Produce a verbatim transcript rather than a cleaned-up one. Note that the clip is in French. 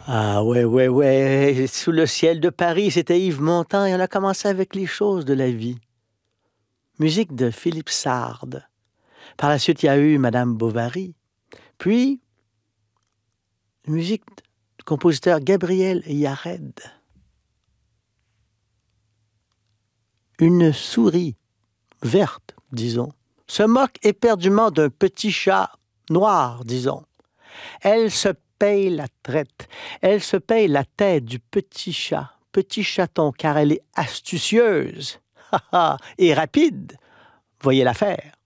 Ah ouais, ouais, ouais, sous le ciel de Paris, c'était Yves Montand et on a commencé avec les choses de la vie. Musique de Philippe Sard. Par la suite, il y a eu Madame Bovary. Puis, musique du compositeur Gabriel Yared. Une souris verte, disons, se moque éperdument d'un petit chat noir, disons. Elle se paye la traite. Elle se paye la tête du petit chat, petit chaton, car elle est astucieuse et rapide. Voyez l'affaire.